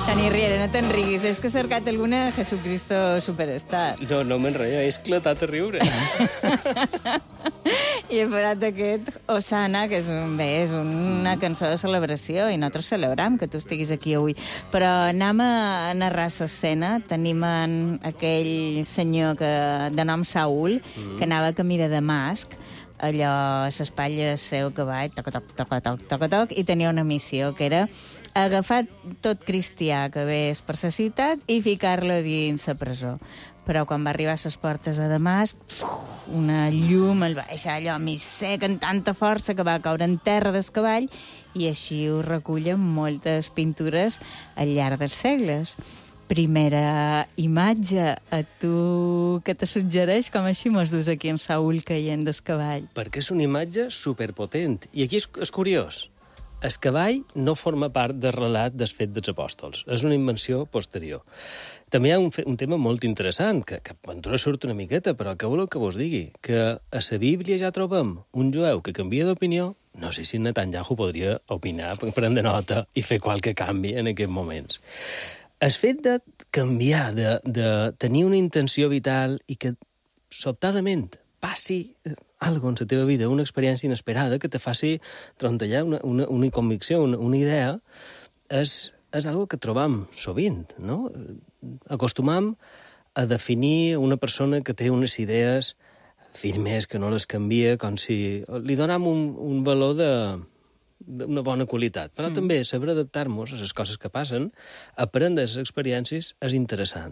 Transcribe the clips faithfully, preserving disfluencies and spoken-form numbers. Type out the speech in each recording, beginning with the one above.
Toni Riera, no te'n riguis. És que he cercat alguna Jesucristo Superstar. No, no m'enrotllo, he esclatat a riure. I he posat aquest Osana, que és, un, bé, és una cançó de celebració, i nosaltres celebrem que tu estiguis aquí avui. Però anem a narrar l'escena. Tenim en aquell senyor que, de nom Saúl, mm. que anava a camí de Damasc, allò a l'espatlla del seu cavall, toc, toc, toc, toc, toc, toc, i tenia una missió, que era agafar tot cristià que vés per la ciutat i ficar-lo dins la presó. Però quan va arribar a les portes de Damasc, una llum el va deixar allò mig sec amb tanta força que va caure en terra del cavall, i així ho recullen moltes pintures al llarg dels segles. Primera imatge, a tu què te suggereix? Com així mos dus aquí en Saúl caient del cavall? Perquè és una imatge superpotent. I aquí és, és curiós. El cavall no forma part del relat del fet dels apòstols. És una invenció posterior. També hi ha un, fe, un tema molt interessant, que, que aventura surt una miqueta, però què voleu que vos digui? Que a la Bíblia ja trobem un jueu que canvia d'opinió. No sé si Netanyahu podria opinar, prendre nota i fer qualque canvi en aquests moments. El fet de canviar, de, de tenir una intenció vital i que sobtadament passi algo en la teva vida, una experiència inesperada que te faci trontellar una, una, una convicció, una, una idea, és, és algo que trobam sovint, no? Acostumam a definir una persona que té unes idees firmes, que no les canvia, com si li donam un, un valor de d'una bona qualitat. Però mm. també saber adaptar-nos a les coses que passen, aprendre les experiències, és interessant.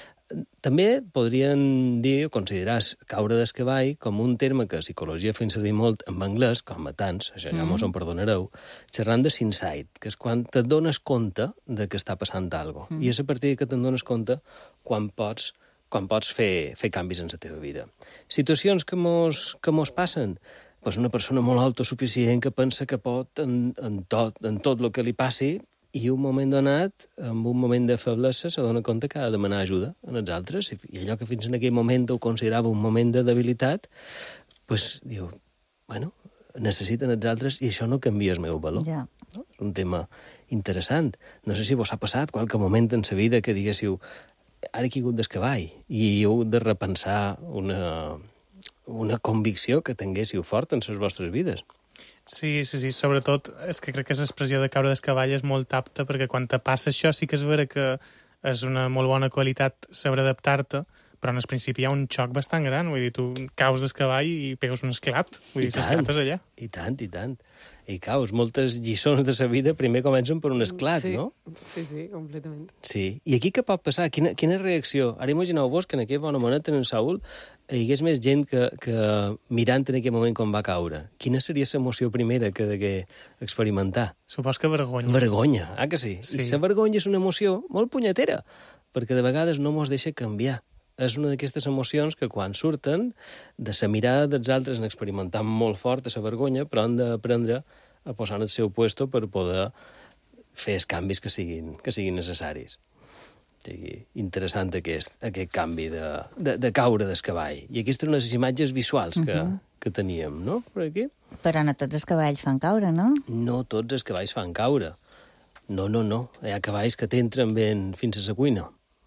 També podrien dir o considerar caure del cavall com un terme que a psicologia fem servir molt en anglès, com a tants, això ja mos en perdonareu, xerrant de insight, que és quan te dones compte de que està passant alguna cosa. Mm. I és a partir que te'n dones compte quan pots, quan pots fer, fer canvis en la teva vida. Situacions que mos, que mos passen, pues una persona molt autosuficient que pensa que pot en, en, tot, en tot el que li passi, i un moment donat, en un moment de feblesa, se dona compte que ha de demanar ajuda en els altres, i allò que fins en aquell moment ho considerava un moment de debilitat, pues, diu, bueno, necessiten els altres i això no canvia el meu valor. Ja. No? És un tema interessant. No sé si vos ha passat qualque moment en sa vida que diguéssiu, ara he caigut del cavall, i heu de repensar una... una convicció que tinguéssiu fort en les vostres vides. Sí, sí, sí. Sobretot és que crec que l'expressió de caure del cavall és molt apta, perquè quan te passa això sí que és vera que és una molt bona qualitat saber adaptar-te, però en el principi hi ha un xoc bastant gran. Vull dir, tu caus del cavall i pegues un esclat. Vull dir, l'esclat és allà. I tant, i tant. I caus, moltes lliçons de la vida primer comencen per un esclat, sí, no? Sí, sí, completament. Sí. I aquí què pot passar? Quina, quina reacció? Ara imagineu-vos que en aquell bon moment en Saúl hi hagués més gent que, que mirant en aquell moment quan va caure. Quina seria l'emoció primera que degué experimentar? Supos que vergonya. Vergonya, ah que sí? Sí. I la vergonya és una emoció molt punyetera, perquè de vegades no mos deixa canviar. És una d'aquestes emocions que quan surten de la mirada dels altres en experimentar molt fort la vergonya, però han d'aprendre a posar en el seu puesto per poder fer els canvis que siguin, que siguin necessaris. O sigui, interessant aquest, aquest canvi de, de, de caure del cavall. I aquestes són les imatges visuals que, uh -huh. que teníem, no? Per aquí. Però no tots els cavalls fan caure, no? No tots els cavalls fan caure. No, no, no. Hi ha cavalls que t'entren ben fins a la cuina.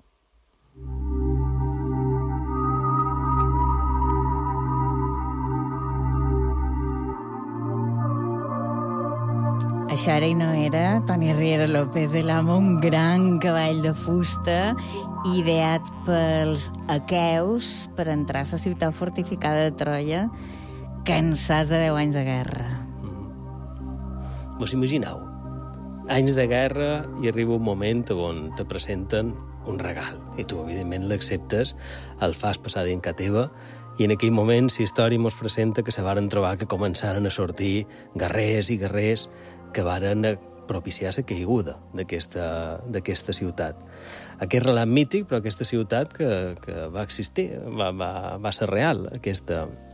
Això era i no era Toni Riera López de l'Amo, un gran cavall de fusta ideat pels aqueus per entrar a la ciutat fortificada de Troia, cansats de deu anys de guerra. Mm. Vos imagineu? Anys de guerra i arriba un moment on te presenten un regal i tu, evidentment, l'acceptes, el fas passar dins ca teva, i en aquell moment la història mos presenta que se varen trobar que començaren a sortir guerrers i guerrers que varen propiciar la caiguda d'aquesta ciutat. Aquest relat mític, però aquesta ciutat que, que va existir, va, va, va ser real, aquesta,